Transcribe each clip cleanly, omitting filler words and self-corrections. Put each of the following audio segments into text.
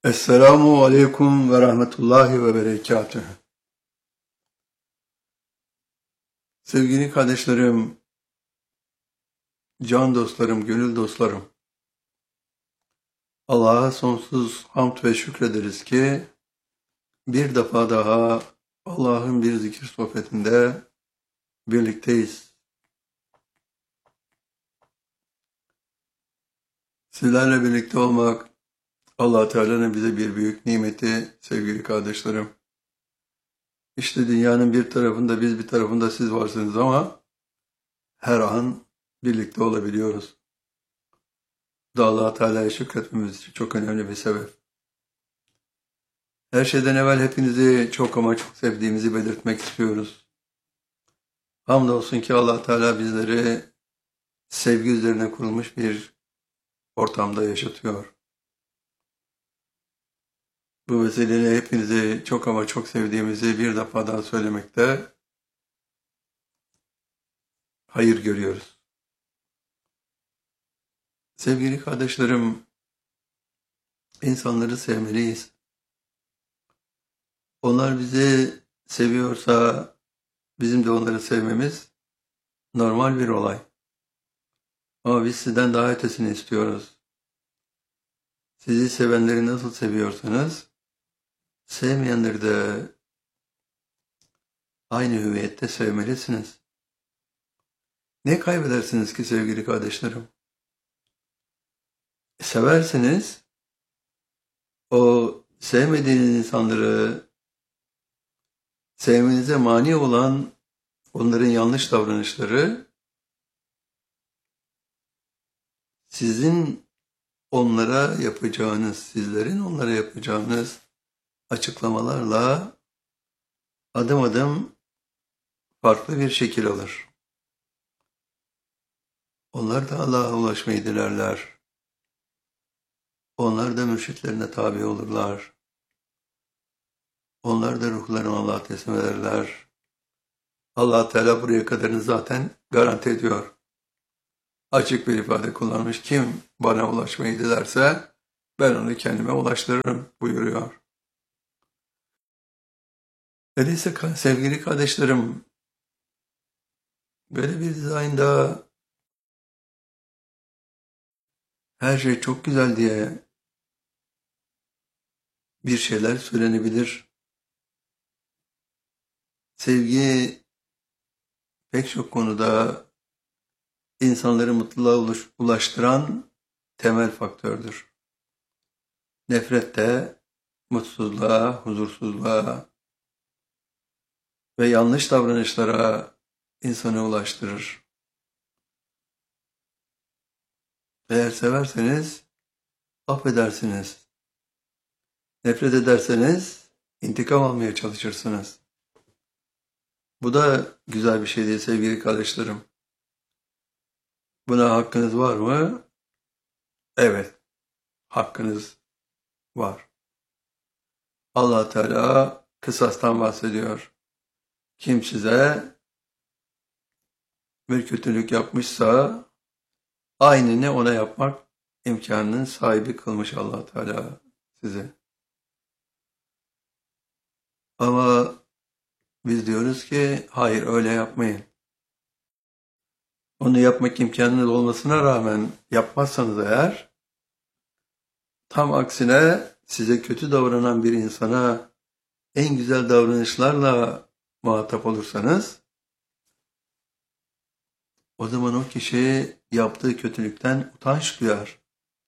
Esselamu aleyküm ve rahmetullahi ve berekatühü. Sevgili kardeşlerim, can dostlarım, gönül dostlarım. Allah'a sonsuz hamd ve şükrederiz ki bir defa daha Allah'ın bir zikir sohbetinde birlikteyiz. Sizlerle birlikte olmak Allah Teala'nın bize bir büyük nimeti sevgili kardeşlerim. İşte dünyanın bir tarafında biz bir tarafında siz varsınız ama her an birlikte olabiliyoruz. Bu da Allah Teala'ya şükretmemiz için çok önemli bir sebep. Her şeyden evvel hepinizi çok ama çok sevdiğimizi belirtmek istiyoruz. Hamdolsun ki Allah Teala bizleri sevgi üzerine kurulmuş bir ortamda yaşatıyor. Bu vesileyle hepinizi çok ama çok sevdiğimizi bir defa daha söylemekte hayır görüyoruz. Sevgili kardeşlerim, insanları sevmeliyiz. Onlar bizi seviyorsa bizim de onları sevmemiz normal bir olay. Ama biz sizden daha ötesini istiyoruz. Sizi sevenleri nasıl seviyorsanız, sevmeyenleri de aynı hüviyette sevmelisiniz. Ne kaybedersiniz ki sevgili kardeşlerim? Severseniz, o sevmediğiniz insanları sevmenize mani olan onların yanlış davranışları sizlerin onlara yapacağınız açıklamalarla adım adım farklı bir şekil alır. Onlar da Allah'a ulaşmayı dilerler. Onlar da mürşitlerine tabi olurlar. Onlar da ruhlarını Allah'a teslim ederler. Allah Teala buraya kadarını zaten garanti ediyor. Açık bir ifade kullanmış. Kim bana ulaşmayı dilerse ben onu kendime ulaştırırım buyuruyor. Öyleyse sevgili kardeşlerim, böyle bir dizaynda her şey çok güzel diye bir şeyler söylenebilir. Sevgi pek çok konuda insanları mutluluğa ulaştıran temel faktördür. Nefret de mutsuzluğa, huzursuzluğa ve yanlış davranışlara insanı ulaştırır. Eğer severseniz affedersiniz. Nefret ederseniz intikam almaya çalışırsınız. Bu da güzel bir şey değil sevgili kardeşlerim. Buna hakkınız var mı? Evet, hakkınız var. Allah Teala kısastan bahsediyor. Kim size bir kötülük yapmışsa aynını ona yapmak imkanının sahibi kılmış Allah Teala sizi. Ama biz diyoruz ki hayır öyle yapmayın. Onu yapmak imkanınız olmasına rağmen yapmazsanız eğer, tam aksine size kötü davranan bir insana en güzel davranışlarla muhatap olursanız, o zaman o kişi yaptığı kötülükten utanç duyar.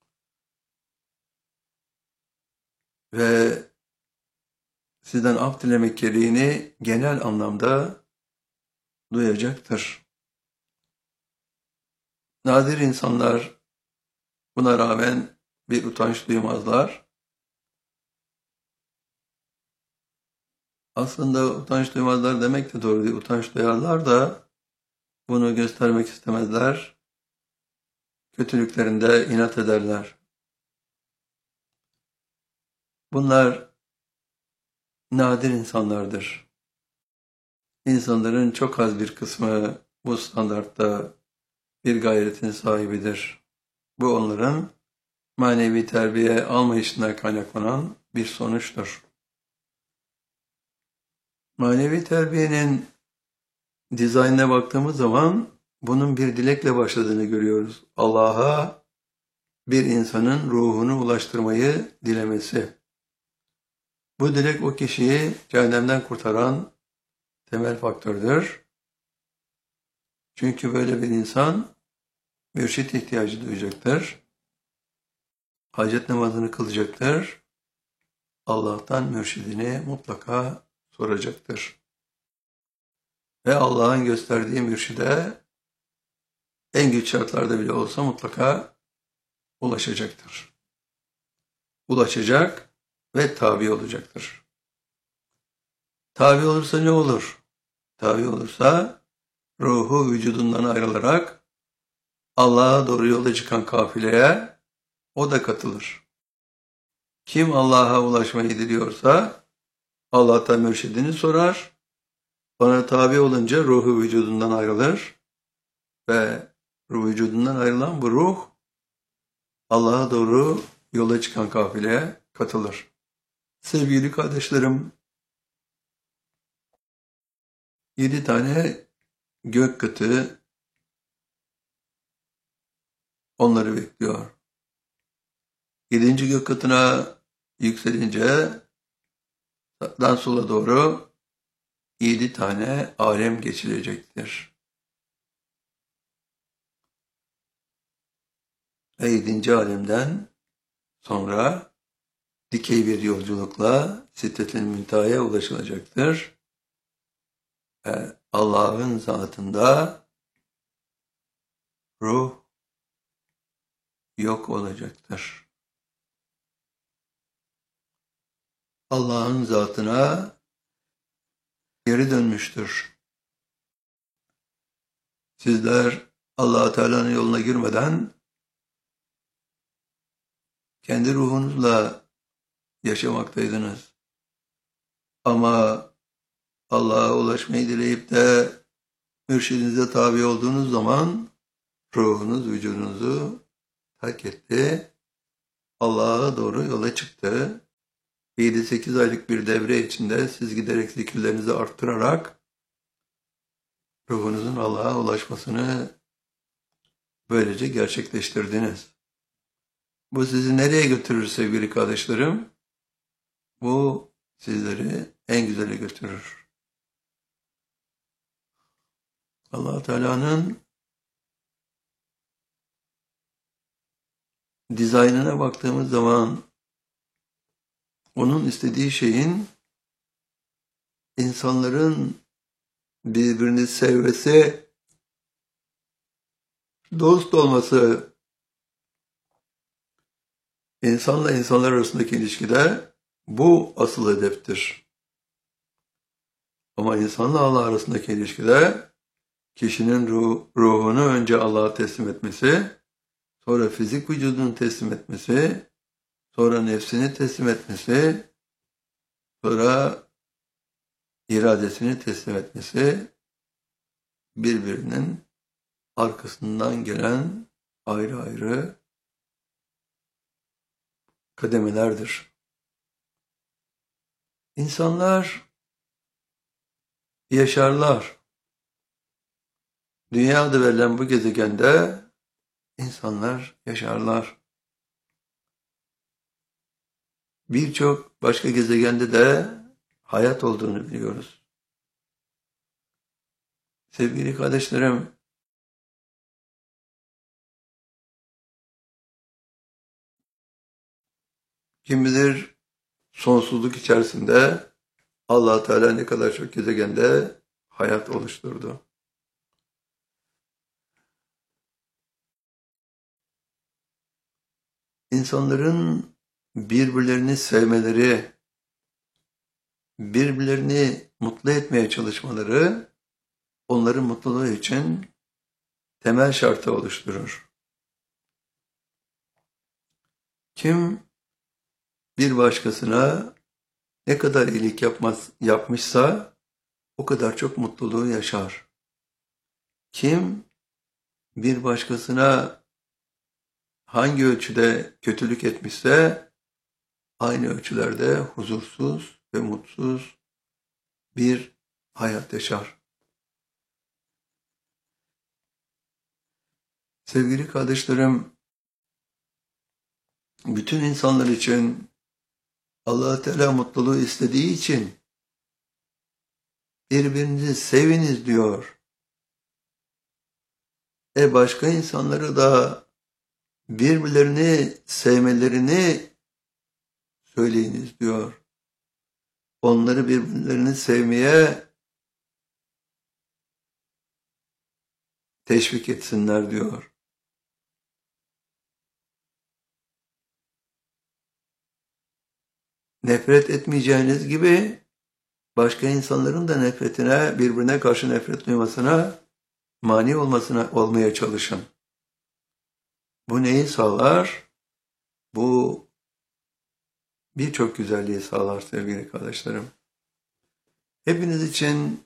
Ve sizden af dilemek gereğini genel anlamda duyacaktır. Nadir insanlar buna rağmen bir utanç duymazlar. Aslında utanç duymazlar demek de doğru değil. Utanç duyarlar da bunu göstermek istemezler. Kötülüklerinde inat ederler. Bunlar nadir insanlardır. İnsanların çok az bir kısmı bu standartta bir gayretin sahibidir. Bu onların manevi terbiye almayışından kaynaklanan bir sonuçtur. Manevi terbiyenin dizaynına baktığımız zaman bunun bir dilekle başladığını görüyoruz. Allah'a bir insanın ruhunu ulaştırmayı dilemesi. Bu dilek o kişiyi cehennemden kurtaran temel faktördür. Çünkü böyle bir insan mürşit ihtiyacı duyacaktır. Hacet namazını kılacaktır. Allah'tan mürşidini mutlaka soracaktır. Ve Allah'ın gösterdiği mürşide en güç şartlarda bile olsa mutlaka ulaşacaktır. Ulaşacak ve tabi olacaktır. Tabi olursa ne olur? Tabi olursa ruhu vücudundan ayrılarak Allah'a doğru yola çıkan kafileye o da katılır. Kim Allah'a ulaşmayı diliyorsa Allah'tan mürşidini sorar. Ona tabi olunca ruhu vücudundan ayrılır ve vücudundan ayrılan bu ruh Allah'a doğru yola çıkan kafileye katılır. Sevgili kardeşlerim, 7 tane gök kıtı onları bekliyor. 7. gök katına yükselince sağdan sola doğru 7 tane alem geçilecektir. Ve 7. alemden sonra dikey bir yolculukla Sidret-i Münteha'ya ulaşılacaktır. Ve Allah'ın zatında ruh yok olacaktır. Allah'ın zatına geri dönmüştür. Sizler Allah-u Teala'nın yoluna girmeden kendi ruhunuzla yaşamaktaydınız. Ama Allah'a ulaşmayı dileyip de mürşidinize tabi olduğunuz zaman ruhunuz vücudunuzu terk etti. Allah'a doğru yola çıktı. 7-8 aylık bir devre içinde siz giderek zikirlerinizi arttırarak ruhunuzun Allah'a ulaşmasını böylece gerçekleştirdiniz. Bu sizi nereye götürür sevgili kardeşlerim? Bu sizleri en güzele götürür. Allah Teala'nın dizaynına baktığımız zaman onun istediği şeyin insanların birbirini sevmesi, dost olması, insanla insanlar arasındaki ilişkide bu asıl hedeftir. Ama insanla Allah arasındaki ilişkide kişinin ruhunu önce Allah'a teslim etmesi, sonra fizik vücudunu teslim etmesi, sonra nefsini teslim etmesi, sonra iradesini teslim etmesi, birbirinin arkasından gelen ayrı ayrı kademelerdir. İnsanlar yaşarlar. Dünya adı verilen bu gezegende insanlar yaşarlar. Birçok başka gezegende de hayat olduğunu biliyoruz. Sevgili kardeşlerim, kim bilir sonsuzluk içerisinde Allah Teala ne kadar çok gezegende hayat oluşturdu. İnsanların birbirlerini sevmeleri, birbirlerini mutlu etmeye çalışmaları onların mutluluğu için temel şartı oluşturur. Kim bir başkasına ne kadar iyilik yapmışsa o kadar çok mutluluğu yaşar. Kim bir başkasına hangi ölçüde kötülük etmişse aynı ölçülerde huzursuz ve mutsuz bir hayat yaşar. Sevgili kardeşlerim, bütün insanlar için Allah Teala mutluluğu istediği için birbirinizi seviniz diyor. Başka insanları da birbirlerini sevmelerini söyleyiniz diyor. Onları birbirlerini sevmeye teşvik etsinler diyor. Nefret etmeyeceğiniz gibi başka insanların da nefretine, birbirine karşı nefret duymasına mani olmaya çalışın. Bu neyi sağlar? Bu birçok güzelliği sağlar sevgili kardeşlerim. Hepiniz için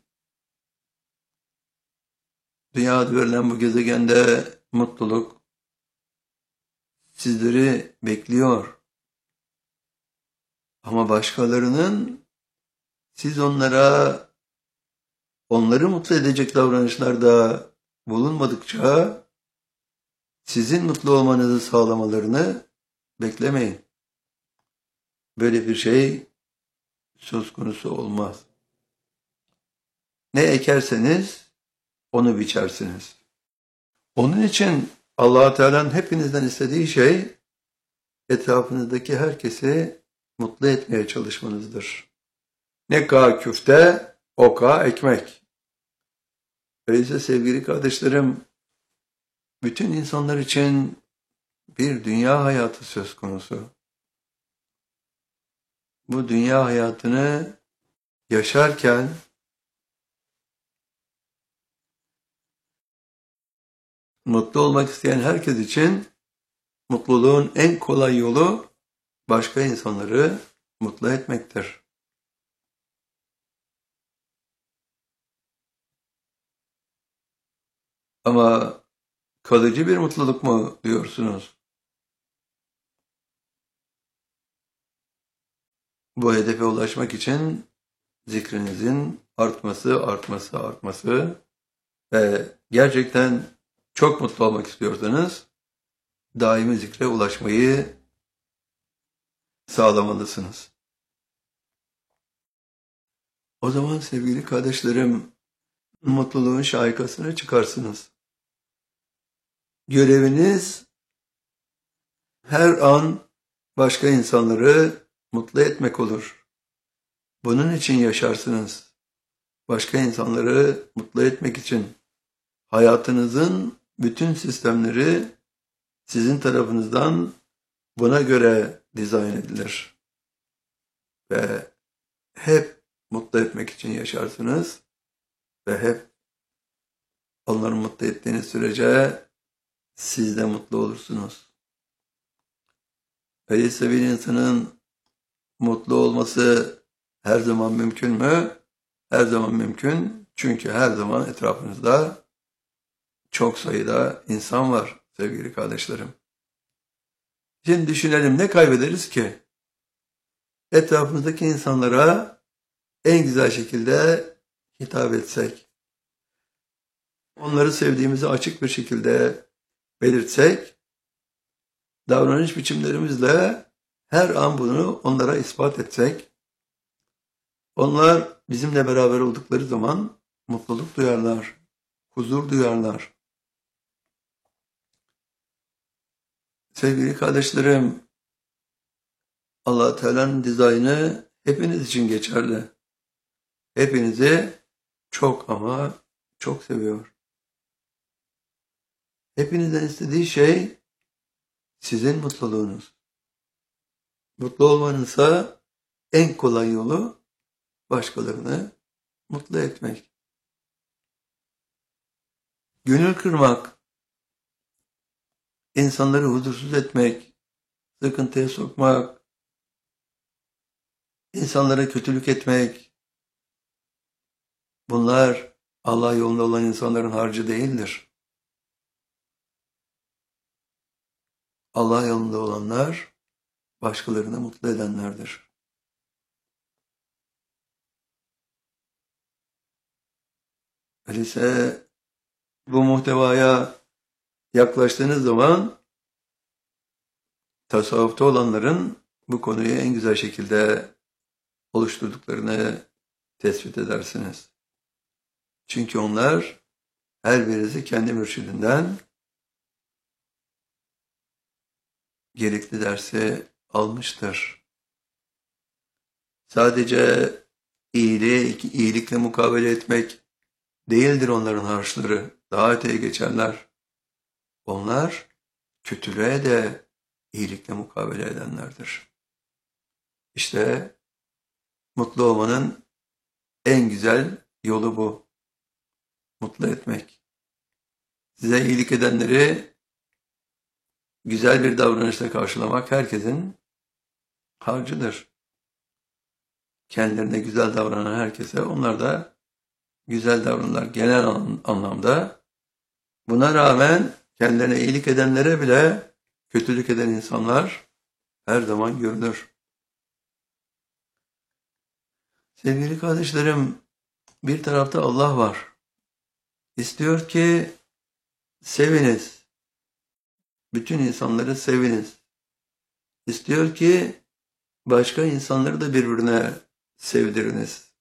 dünyada verilen bu gezegende mutluluk sizleri bekliyor. Ama başkalarının siz onları mutlu edecek davranışlarda bulunmadıkça sizin mutlu olmanızı sağlamalarını beklemeyin. Böyle bir şey söz konusu olmaz. Ne ekerseniz onu biçersiniz. Onun için Allah Teala'nın hepinizden istediği şey etrafınızdaki herkesi mutlu etmeye çalışmanızdır. Ne kadar küfte, o kadar ekmek. Öyleyse sevgili kardeşlerim, bütün insanlar için bir dünya hayatı söz konusu. Bu dünya hayatını yaşarken mutlu olmak isteyen herkes için mutluluğun en kolay yolu başka insanları mutlu etmektir. Ama kalıcı bir mutluluk mu diyorsunuz? Bu hedefe ulaşmak için zikrinizin artması ve gerçekten çok mutlu olmak istiyorsanız daimi zikre ulaşmayı sağlamalısınız. O zaman sevgili kardeşlerim, mutluluğun şahikasına çıkarsınız. Göreviniz her an başka insanları mutlu etmek olur. Bunun için yaşarsınız. Başka insanları mutlu etmek için hayatınızın bütün sistemleri sizin tarafınızdan buna göre dizayn edilir. Ve hep mutlu etmek için yaşarsınız ve hep onları mutlu ettiğiniz sürece siz de mutlu olursunuz. Öyleyse bir insanın mutlu olması her zaman mümkün mü? Her zaman mümkün. Çünkü her zaman etrafınızda çok sayıda insan var sevgili kardeşlerim. Şimdi düşünelim, ne kaybederiz ki? Etrafımızdaki insanlara en güzel şekilde hitap etsek, onları sevdiğimizi açık bir şekilde belirtsek, davranış biçimlerimizle her an bunu onlara ispat etsek, onlar bizimle beraber oldukları zaman mutluluk duyarlar, huzur duyarlar. Sevgili kardeşlerim, Allah Teala'nın dizaynı hepiniz için geçerli. Hepinizi çok ama çok seviyor. Hepinizden istediği şey sizin mutluluğunuz. Mutlu olmanızsa en kolay yolu başkalarını mutlu etmek. Gönül kırmak, insanları huzursuz etmek, sıkıntıya sokmak, insanlara kötülük etmek, bunlar Allah yolunda olan insanların harcı değildir. Allah yolunda olanlar başkalarını mutlu edenlerdir. Öyleyse bu muhtevaya yaklaştığınız zaman tasavvufta olanların bu konuyu en güzel şekilde oluşturduklarını tespit edersiniz. Çünkü onlar her birisi kendi mürşidinden gerekli dersi almıştır. Sadece iyilikle mukabele etmek değildir onların harçları. Daha öteye geçenler. Onlar kötülüğe de iyilikle mukabele edenlerdir. İşte mutlu olmanın en güzel yolu bu. Mutlu etmek. Size iyilik edenleri güzel bir davranışla karşılamak herkesin harcıdır. Kendilerine güzel davranan herkese onlar da güzel davranırlar genel anlamda. Buna rağmen kendilerine iyilik edenlere bile kötülük eden insanlar her zaman görülür. Sevgili kardeşlerim, bir tarafta Allah var. İstiyor ki seviniz. Bütün insanları seviniz. İstiyor ki başka insanları da birbirine sevdiriniz.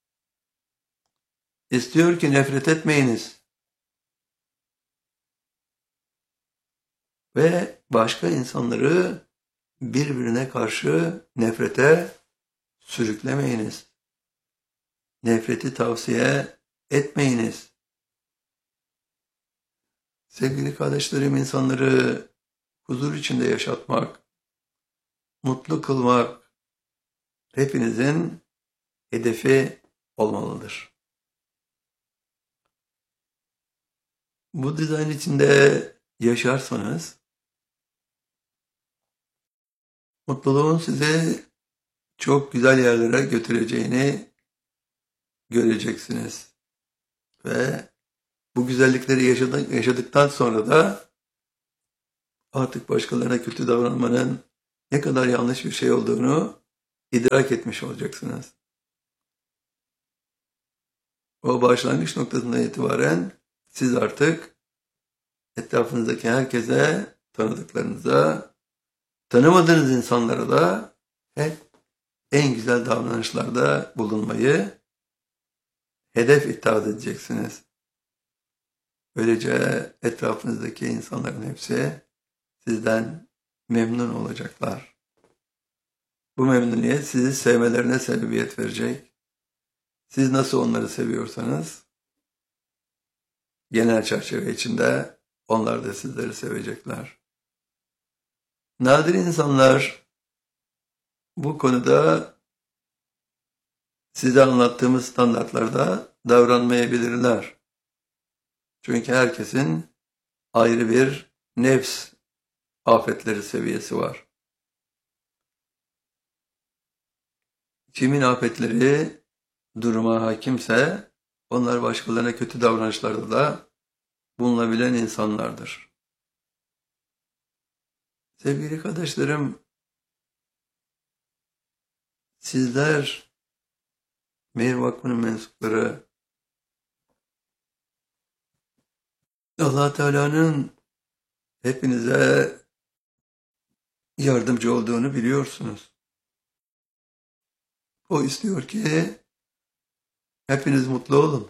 İstiyor ki nefret etmeyiniz. Ve başka insanları birbirine karşı nefrete sürüklemeyiniz. Nefreti tavsiye etmeyiniz. Sevgili kardeşlerim, insanları huzur içinde yaşatmak, mutlu kılmak hepinizin hedefi olmalıdır. Bu dizayn içinde yaşarsanız, mutluluğun sizi çok güzel yerlere götüreceğini göreceksiniz. Ve bu güzellikleri yaşadıktan sonra da artık başkalarına kötü davranmanın ne kadar yanlış bir şey olduğunu idrak etmiş olacaksınız. O başlangıç noktasından itibaren siz artık etrafınızdaki herkese, tanıdıklarınıza, tanımadığınız insanlara da hep en güzel davranışlarda bulunmayı hedef itaat edeceksiniz. Böylece etrafınızdaki insanların hepsi sizden memnun olacaklar. Bu memnuniyet sizi sevmelerine sebebiyet verecek. Siz nasıl onları seviyorsanız, genel çerçeve içinde onlar da sizleri sevecekler. Nadir insanlar bu konuda size anlattığımız standartlarda davranmayabilirler. Çünkü herkesin ayrı bir nefs afetleri seviyesi var. Kimin afetleri duruma hakimse onlar başkalarına kötü davranışlarda da bulunabilen insanlardır. Sevgili kardeşlerim, sizler Meyr Vakfı'nın mensupları, Allah Teala'nın hepinize yardımcı olduğunu biliyorsunuz. O istiyor ki hepiniz mutlu olun.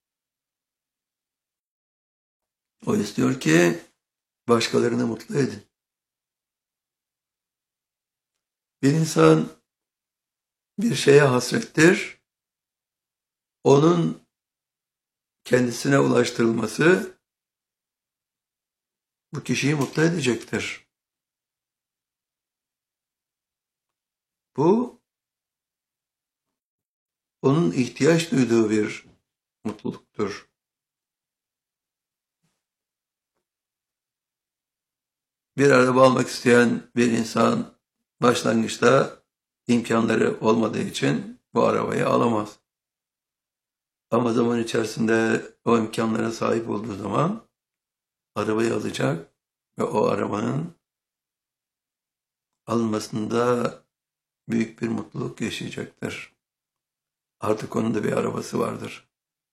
O istiyor ki başkalarını mutlu edin. Bir insan bir şeye hasrettir. Onun kendisine ulaştırılması bu kişiyi mutlu edecektir. Bu onun ihtiyaç duyduğu bir mutluluktur. Bir araba almak isteyen bir insan başlangıçta imkanları olmadığı için bu arabayı alamaz. Ama zaman içerisinde o imkanlara sahip olduğu zaman arabayı alacak ve o arabanın almasında büyük bir mutluluk yaşayacaktır. Artık onun da bir arabası vardır.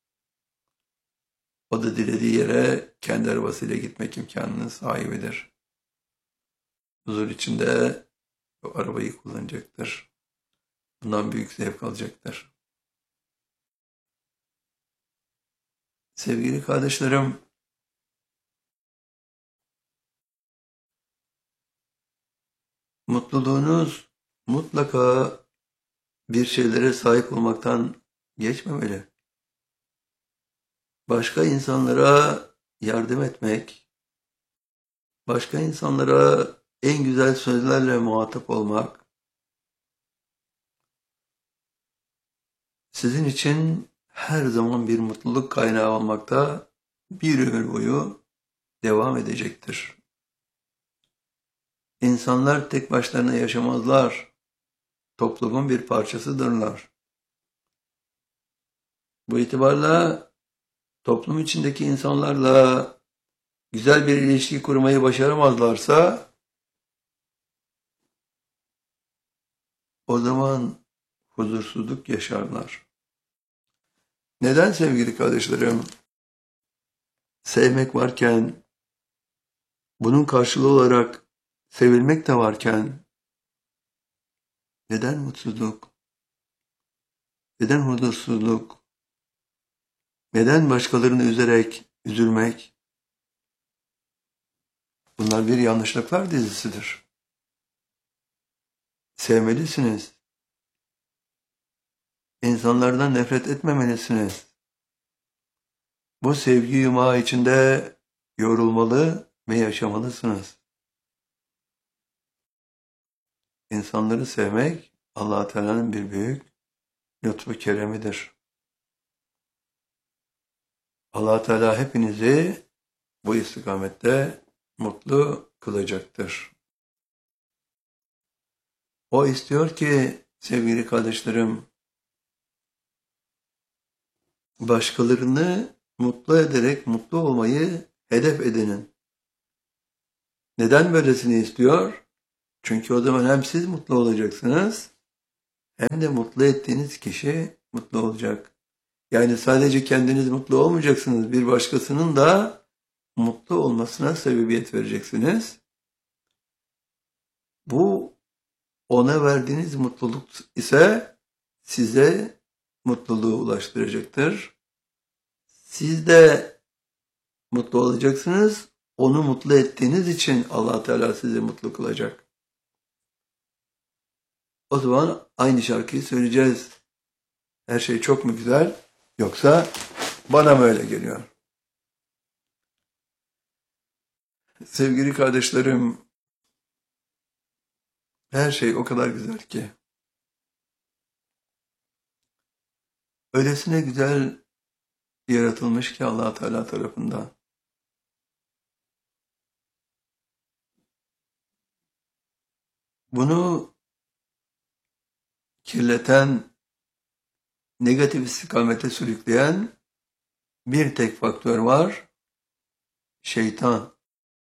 O da dilediği yere kendi arabasıyla gitmek imkanının sahibidir. Huzur içinde o arabayı kullanacaktır. Bundan büyük zevk alacaktır. Sevgili kardeşlerim, mutluluğunuz mutlaka bir şeylere sahip olmaktan geçmemeli. Başka insanlara yardım etmek, başka insanlara en güzel sözlerle muhatap olmak, sizin için her zaman bir mutluluk kaynağı olmakta bir ömür boyu devam edecektir. İnsanlar tek başlarına yaşamazlar, toplumun bir parçasıdırlar. Bu itibarla toplum içindeki insanlarla güzel bir ilişki kurmayı başaramazlarsa, o zaman huzursuzluk yaşarlar. Neden sevgili kardeşlerim? Sevmek varken, bunun karşılığı olarak sevilmek de varken, neden mutsuzluk? Neden huzursuzluk? Neden başkalarını üzerek üzülmek? Bunlar bir yanlışlıklar dizisidir. Sevmelisiniz. İnsanlardan nefret etmemelisiniz. Bu sevgi yumağı içinde yorulmalı ve yaşamalısınız. İnsanları sevmek Allah-u Teala'nın bir büyük lütfu keremidir. Allah Teala hepinizi bu istikamette mutlu kılacaktır. O istiyor ki sevgili kardeşlerim, başkalarını mutlu ederek mutlu olmayı hedef edinin. Neden böylesini istiyor? Çünkü o zaman hem siz mutlu olacaksınız, hem de mutlu ettiğiniz kişi mutlu olacak. Yani sadece kendiniz mutlu olmayacaksınız, bir başkasının da mutlu olmasına sebebiyet vereceksiniz. Bu ona verdiğiniz mutluluk ise size mutluluğu ulaştıracaktır. Siz de mutlu olacaksınız. Onu mutlu ettiğiniz için Allah Teala sizi mutlu kılacak. O zaman aynı şarkıyı söyleyeceğiz. Her şey çok mu güzel? Yoksa bana mı öyle geliyor? Sevgili kardeşlerim, her şey o kadar güzel ki. Öylesine güzel yaratılmış ki Allah Teala tarafından. Bunu kirleten, negatif istikamete sürükleyen bir tek faktör var. Şeytan.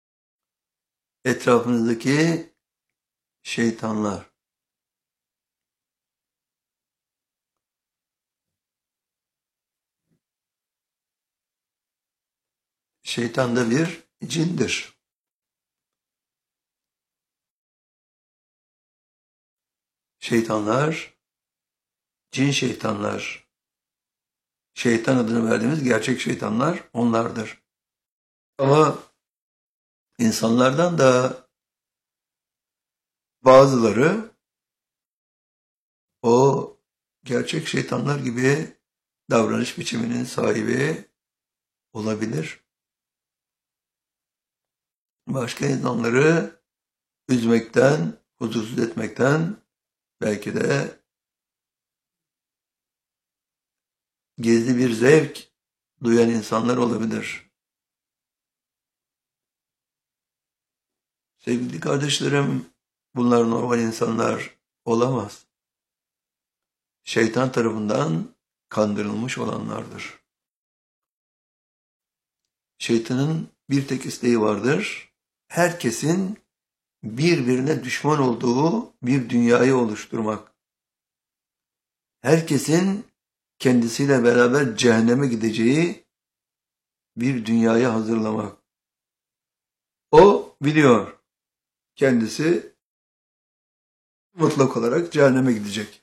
Etrafınızdaki şeytanlar. Şeytan da bir cindir. Şeytanlar, cin şeytanlar, şeytan adını verdiğimiz gerçek şeytanlar onlardır. Ama insanlardan da bazıları o gerçek şeytanlar gibi davranış biçiminin sahibi olabilir. Başka insanları üzmekten, huzursuz etmekten, belki de gizli bir zevk duyan insanlar olabilir. Sevgili kardeşlerim, bunlar normal insanlar olamaz. Şeytan tarafından kandırılmış olanlardır. Şeytanın bir tek isteği vardır. Herkesin birbirine düşman olduğu bir dünyayı oluşturmak. Herkesin kendisiyle beraber cehenneme gideceği bir dünyayı hazırlamak. O biliyor, kendisi mutlak olarak cehenneme gidecek.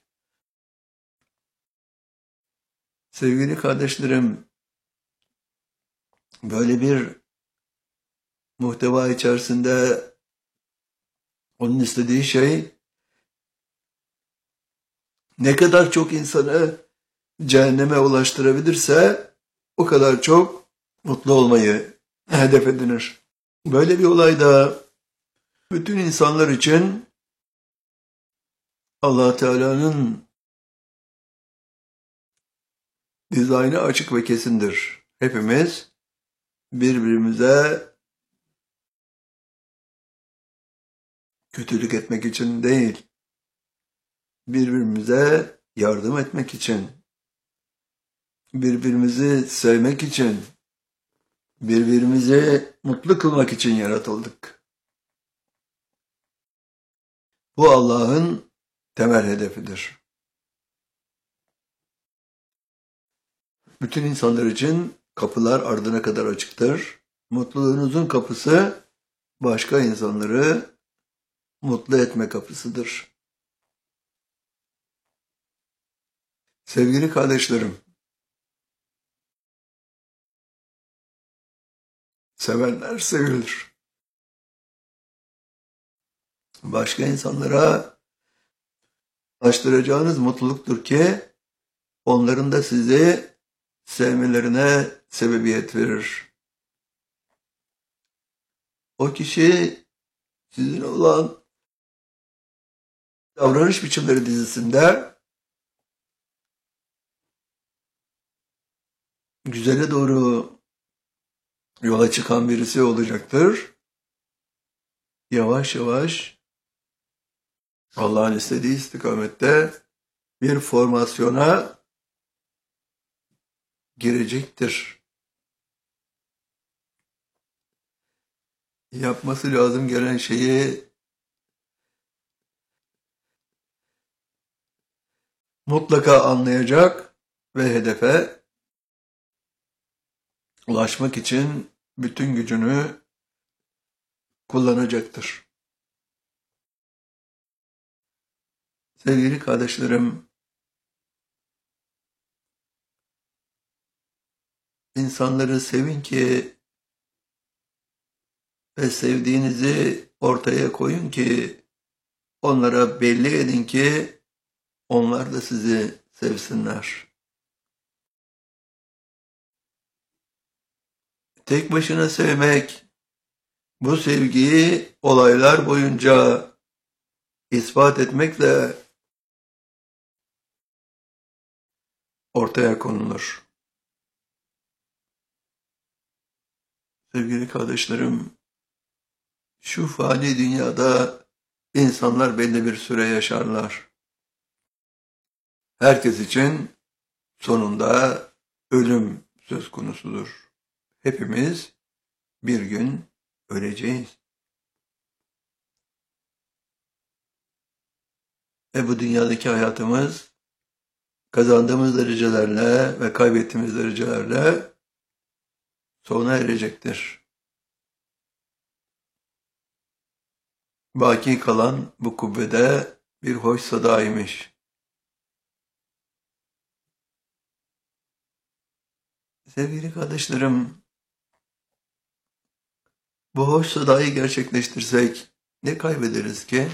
Sevgili kardeşlerim, böyle bir muhteva içerisinde onun istediği şey ne kadar çok insanı cehenneme ulaştırabilirse o kadar çok mutlu olmayı hedef edinir. Böyle bir olayda bütün insanlar için Allah Teala'nın dizaynı açık ve kesindir. Hepimiz birbirimize kötülük etmek için değil, birbirimize yardım etmek için, birbirimizi sevmek için, birbirimizi mutlu kılmak için yaratıldık. Bu Allah'ın temel hedefidir. Bütün insanlar için kapılar ardına kadar açıktır. Mutluluğunuzun kapısı başka insanları mutlu etme kapısıdır. Sevgili kardeşlerim, sevenler sevilir. Başka insanlara ulaştıracağınız mutluluktur ki onların da sizi sevmelerine sebebiyet verir. O kişi sizin olan Davranış Biçimleri dizisinde güzele doğru yola çıkan birisi olacaktır. Yavaş yavaş Allah'ın istediği istikamette bir formasyona girecektir. Yapması lazım gelen şeyi mutlaka anlayacak ve hedefe ulaşmak için bütün gücünü kullanacaktır. Sevgili kardeşlerim, insanları sevin ki ve sevdiğinizi ortaya koyun ki onlara belli edin ki onlar da sizi sevsinler. Tek başına sevmek, bu sevgiyi olaylar boyunca ispat etmekle ortaya konulur. Sevgili kardeşlerim, şu fani dünyada insanlar belli bir süre yaşarlar. Herkes için sonunda ölüm söz konusudur. Hepimiz bir gün öleceğiz. Ve bu dünyadaki hayatımız kazandığımız derecelerle ve kaybettiğimiz derecelerle sona erecektir. Baki kalan bu kubbede bir hoş sadaymış. Sevgili kardeşlerim, bu hoş sadayı gerçekleştirsek ne kaybederiz ki?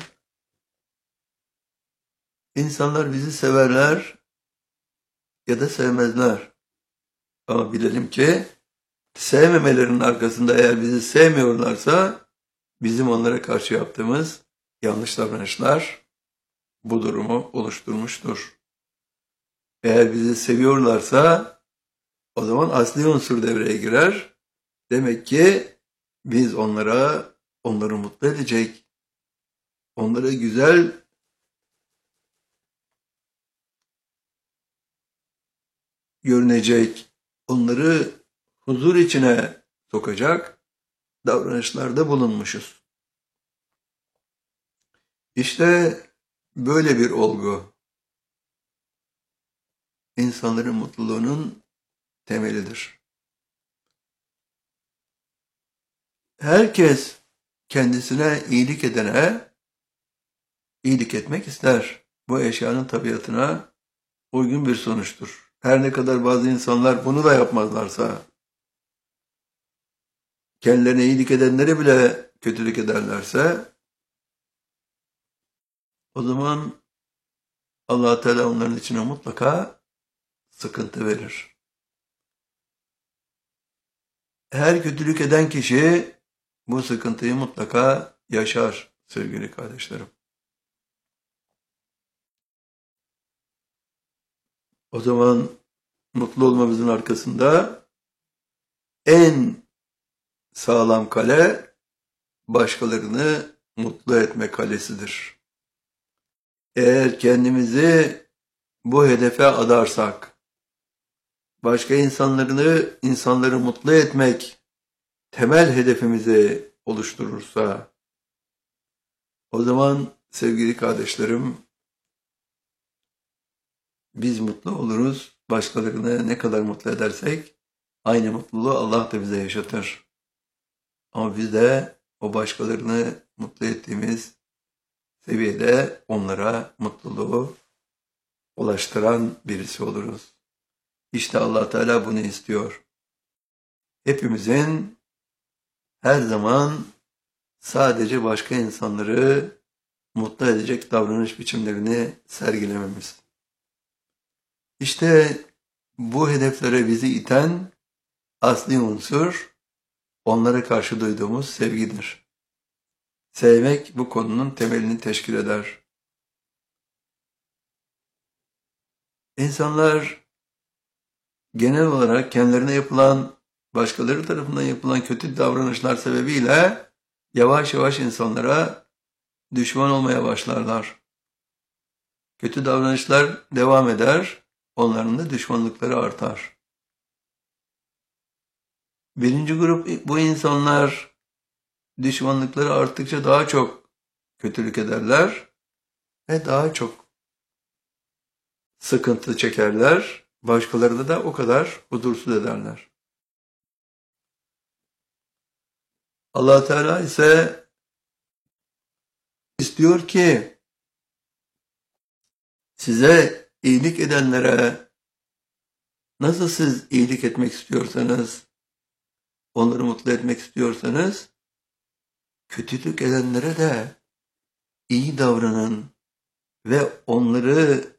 İnsanlar bizi severler ya da sevmezler. Ama bilelim ki sevmemelerinin arkasında eğer bizi sevmiyorlarsa bizim onlara karşı yaptığımız yanlış davranışlar bu durumu oluşturmuştur. Eğer bizi seviyorlarsa o zaman asli unsur devreye girer. Demek ki biz onları mutlu edecek, onlara güzel görünecek, onları huzur içine sokacak davranışlarda bulunmuşuz. İşte böyle bir olgu insanların mutluluğunun temelidir. Herkes kendisine iyilik edene iyilik etmek ister. Bu eşyanın tabiatına uygun bir sonuçtur. Her ne kadar bazı insanlar bunu da yapmazlarsa, kendilerine iyilik edenlere bile kötülük ederlerse, o zaman Allah Teala onların içine mutlaka sıkıntı verir. Her kötülük eden kişi bu sıkıntıyı mutlaka yaşar sevgili kardeşlerim. O zaman mutlu olmamızın arkasında en sağlam kale başkalarını mutlu etme kalesidir. Eğer kendimizi bu hedefe adarsak, başka insanları mutlu etmek temel hedefimizi oluşturursa, o zaman sevgili kardeşlerim, biz mutlu oluruz. Başkalarını ne kadar mutlu edersek aynı mutluluğu Allah da bize yaşatır. Ama biz de o başkalarını mutlu ettiğimiz seviyede onlara mutluluğu ulaştıran birisi oluruz. İşte Allah Teala bunu istiyor. Hepimizin her zaman sadece başka insanları mutlu edecek davranış biçimlerini sergilememiz. İşte bu hedeflere bizi iten asli unsur onlara karşı duyduğumuz sevgidir. Sevmek bu konunun temelini teşkil eder. İnsanlar genel olarak kendilerine yapılan, başkaları tarafından yapılan kötü davranışlar sebebiyle yavaş yavaş insanlara düşman olmaya başlarlar. Kötü davranışlar devam eder, onların da düşmanlıkları artar. Birinci grup bu insanlar düşmanlıkları arttıkça daha çok kötülük ederler ve daha çok sıkıntı çekerler. Başkalarını da o kadar huzursuz ederler. Allah Teala ise istiyor ki size iyilik edenlere nasıl siz iyilik etmek istiyorsanız, onları mutlu etmek istiyorsanız, kötülük edenlere de iyi davranın ve onları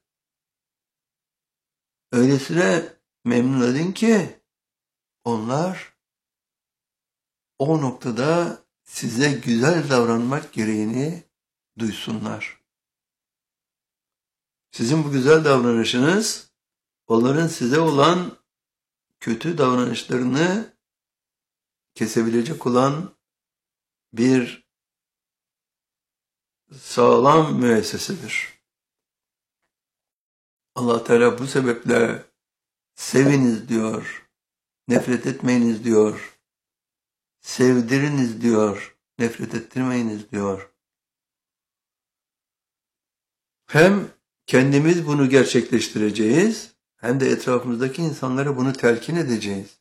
öylesine memnun edin ki onlar o noktada size güzel davranmak gereğini duysunlar. Sizin bu güzel davranışınız onların size olan kötü davranışlarını kesebilecek olan bir sağlam müessesedir. Allah Teala bu sebeple seviniz diyor, nefret etmeyiniz diyor, sevdiriniz diyor, nefret ettirmeyiniz diyor. Hem kendimiz bunu gerçekleştireceğiz, hem de etrafımızdaki insanlara bunu telkin edeceğiz.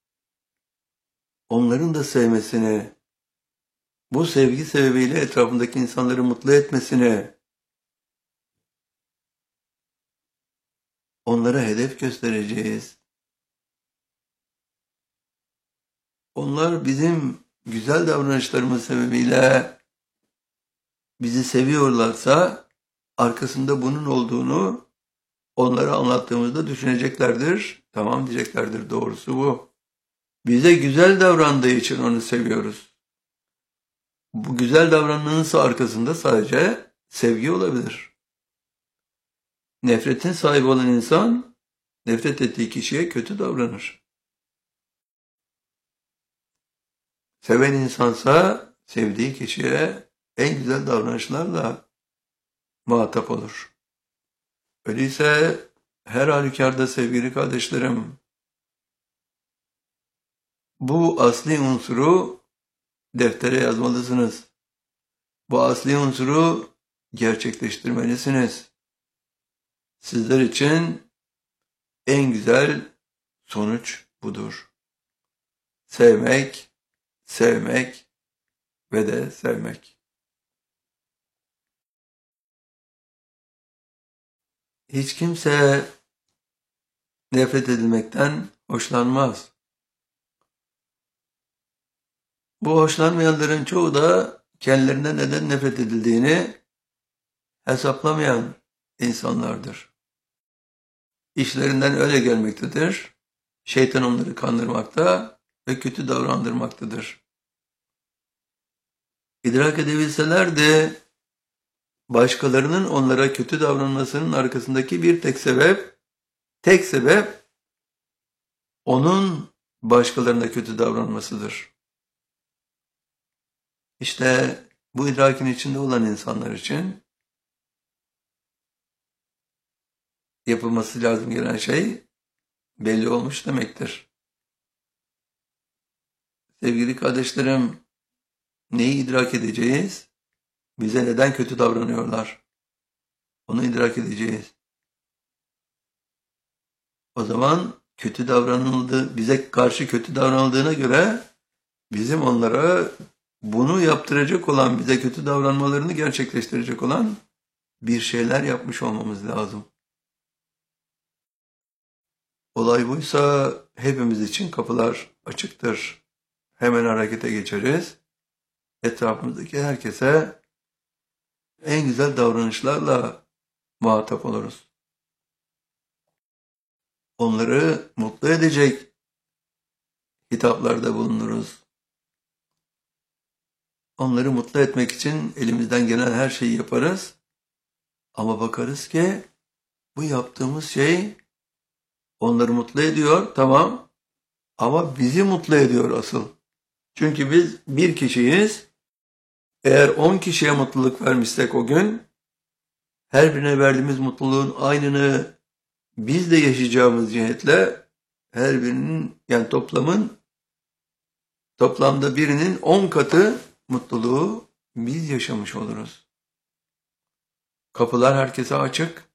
Onların da sevmesini, bu sevgi sebebiyle etrafındaki insanları mutlu etmesini, onlara hedef göstereceğiz. Onlar bizim güzel davranışlarımız sebebiyle bizi seviyorlarsa, arkasında bunun olduğunu onlara anlattığımızda düşüneceklerdir. Tamam diyeceklerdir, doğrusu bu. Bize güzel davrandığı için onu seviyoruz. Bu güzel davranmanın arkasında sadece sevgi olabilir. Nefretin sahibi olan insan, nefret ettiği kişiye kötü davranır. Seven insansa, sevdiği kişiye en güzel davranışlarla muhatap olur. Öyleyse her halükarda sevgili kardeşlerim, bu asli unsuru deftere yazmalısınız. Bu asli unsuru gerçekleştirmelisiniz. Sizler için en güzel sonuç budur. Sevmek, sevmek ve de sevmek. Hiç kimse nefret edilmekten hoşlanmaz. Bu hoşlanmayanların çoğu da kendilerine neden nefret edildiğini hesaplamayan insanlardır. İşlerinden öyle gelmektedir. Şeytan onları kandırmakta ve kötü davrandırmaktadır. İdrak edebilselerdi, başkalarının onlara kötü davranmasının arkasındaki bir tek sebep onun başkalarına kötü davranmasıdır. İşte bu idrakin içinde olan insanlar için yapılması lazım gelen şey belli olmuş demektir. Sevgili kardeşlerim, neyi idrak edeceğiz? Bize neden kötü davranıyorlar? Onu idrak edeceğiz. O zaman bize karşı kötü davranıldığına göre bizim onlara bunu yaptıracak olan, bize kötü davranmalarını gerçekleştirecek olan bir şeyler yapmış olmamız lazım. Olay buysa hepimiz için kapılar açıktır. Hemen harekete geçeriz. Etrafımızdaki herkese en güzel davranışlarla muhatap oluruz. Onları mutlu edecek hitaplarda bulunuruz. Onları mutlu etmek için elimizden gelen her şeyi yaparız. Ama bakarız ki bu yaptığımız şey onları mutlu ediyor, tamam. Ama bizi mutlu ediyor asıl. Çünkü biz bir kişiyiz. Eğer 10 kişiye mutluluk vermişsek o gün, her birine verdiğimiz mutluluğun aynını biz de yaşayacağımız cihetle her birinin, yani toplamda birinin 10 katı mutluluğu biz yaşamış oluruz. Kapılar herkese açık.